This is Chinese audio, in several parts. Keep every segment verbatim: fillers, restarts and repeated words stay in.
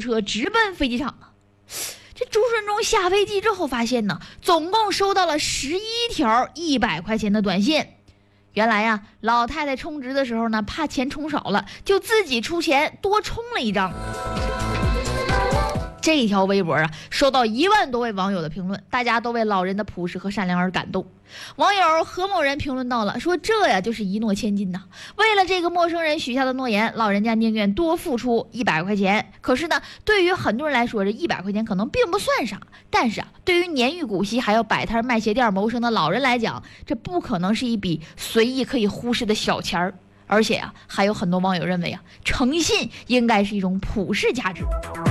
车直奔飞机场啊。这朱顺忠下飞机之后发现呢，总共收到了十一条一百块钱的短信。原来呀，老太太充值的时候呢，怕钱充少了，就自己出钱多充了一张。这一条微博啊，收到一万多位网友的评论，大家都为老人的朴实和善良而感动。网友何某人评论到了，说这呀就是一诺千金呐、啊！为了这个陌生人许下的诺言，老人家宁愿多付出一百块钱。可是呢，对于很多人来说，这一百块钱可能并不算啥，但是啊，对于年逾古稀还要摆摊卖鞋店谋生的老人来讲，这不可能是一笔随意可以忽视的小钱儿。而且啊，还有很多网友认为啊，诚信应该是一种普世价值。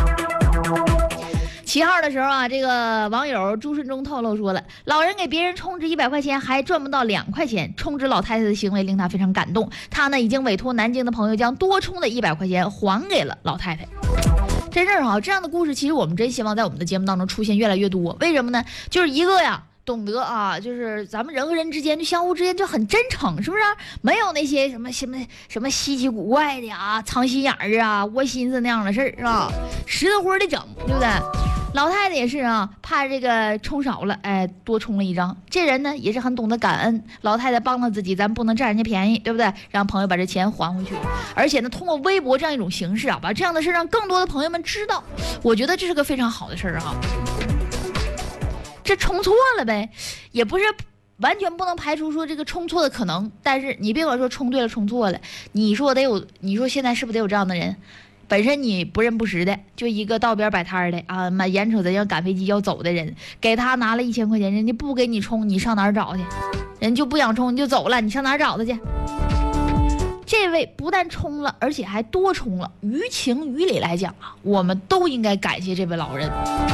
七号的时候啊，这个网友朱顺忠透露说了，老人给别人充值一百块钱还赚不到两块钱，充值老太太的行为令他非常感动。他呢已经委托南京的朋友将多充的一百块钱还给了老太太。真是哈，这样的故事其实我们真希望在我们的节目当中出现越来越多。为什么呢？就是一个呀，懂得啊，就是咱们人和人之间就相互之间就很真诚，是不是？没有那些什么什么什么稀奇古怪的呀、藏心眼儿啊、窝心思那样的事儿，是吧？实在活的整，对不对？老太太也是啊，怕这个充少了，哎，多充了一张。这人呢也是很懂得感恩，老太太帮了自己，咱不能占人家便宜，对不对？让朋友把这钱还回去。而且呢，通过微博这样一种形式啊，把这样的事让更多的朋友们知道，我觉得这是个非常好的事儿啊。这充错了呗，也不是完全不能排除说这个充错的可能，但是你别管说充对了充错了，你说得有，你说现在是不是得有这样的人？本身你不认不识的，就一个道边摆摊的啊，妈眼瞅着要赶飞机要走的人，给他拿了一千块钱，人家不给你充，你上哪儿找去？人就不想充，你就走了，你上哪儿找他去？这位不但充了，而且还多充了。于情于理来讲啊，我们都应该感谢这位老人。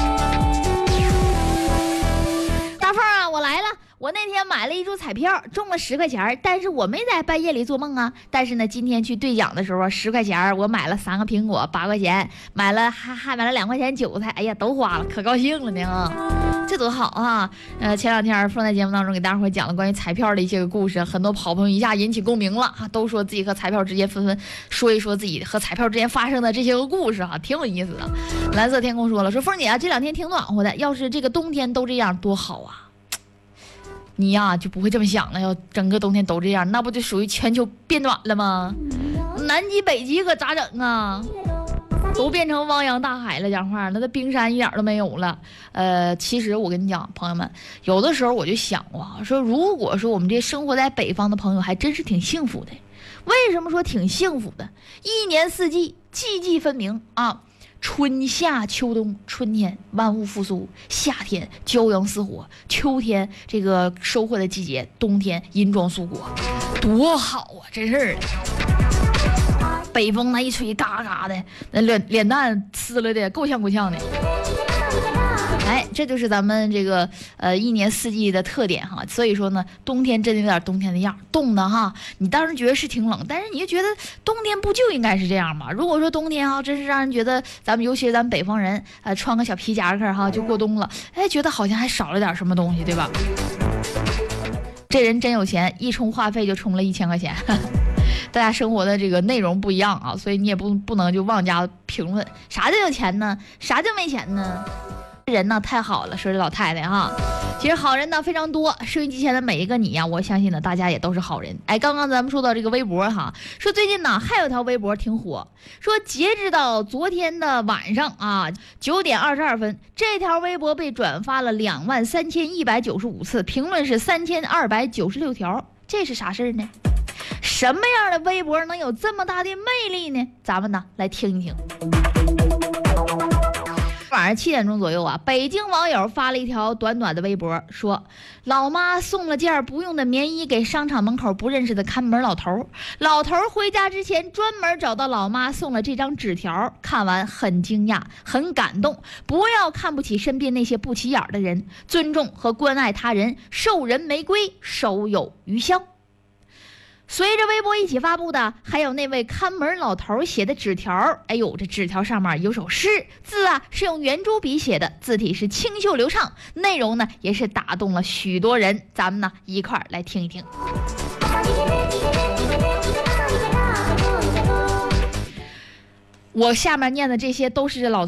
大凤啊，我来了。我那天买了一注彩票，中了十块钱，但是我没在半夜里做梦啊。但是呢，今天去兑奖的时候，十块钱我买了三个苹果，八块钱买了还还买了两块钱韭菜，哎呀，都花了，可高兴了呢啊！这多好啊！呃，前两天放在节目当中给大伙讲了关于彩票的一些个故事，很多好朋友一下引起共鸣了啊，都说自己和彩票之间纷纷说一说自己和彩票之间发生的这些个故事哈、啊，挺有意思的。蓝色天空说了，说凤姐啊，这两天挺暖和的，要是这个冬天都这样多好啊！你呀就不会这么想了，要整个冬天都这样，那不就属于全球变暖了吗？南极北极可咋整啊？都变成汪洋大海了，讲话那的冰山一点都没有了。呃，其实我跟你讲，朋友们，有的时候我就想过，说如果说我们这生活在北方的朋友还真是挺幸福的。为什么说挺幸福的？一年四季季季分明啊。春夏秋冬，春天万物复苏，夏天骄阳似火，秋天这个收获的季节，冬天银装素裹，多好啊！真是的，北风那一吹，嘎嘎的，那脸脸蛋呲了的，够呛够呛的。哎，这就是咱们这个呃一年四季的特点哈。所以说呢，冬天真的有点冬天的样，冻的哈。你当时觉得是挺冷，但是你就觉得冬天不就应该是这样吗？如果说冬天哈，真是让人觉得咱们尤其是咱们北方人，呃，穿个小皮夹克哈就过冬了，哎，觉得好像还少了点什么东西，对吧？这人真有钱，一充话费就充了一千块钱。大家生活的这个内容不一样啊，所以你也不不能就妄加评论。啥叫有钱呢？啥叫没钱呢？人呢太好了，说这老太太哈，其实好人呢非常多，收音机前的每一个你呀、啊，我相信呢大家也都是好人。哎，刚刚咱们说到这个微博哈，说最近呢还有条微博挺火，说截止到昨天的晚上啊九点二十二分，这条微博被转发了两万三千一百九十五次，评论是三千二百九十六条，这是啥事儿呢？什么样的微博能有这么大的魅力呢？咱们呢来听一听。晚上七点钟左右啊，北京网友发了一条短短的微博，说老妈送了件不用的棉衣给商场门口不认识的看门老头，老头回家之前专门找到老妈送了这张纸条，看完很惊讶很感动，不要看不起身边那些不起眼的人，尊重和关爱他人，授人玫瑰，手有余香。随着微博一起发布的还有那位看门老头写的纸条，哎呦，这纸条上面有首诗，字啊是用圆珠笔写的，字体是清秀流畅，内容呢也是打动了许多人，咱们呢一块儿来听一听。我下面念的这些都是这老